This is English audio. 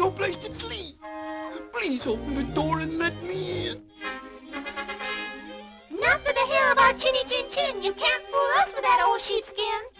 no place to sleep. Please open the door and let me in. Not for the hair of our chinny chin chin. You can't fool us with that old sheepskin.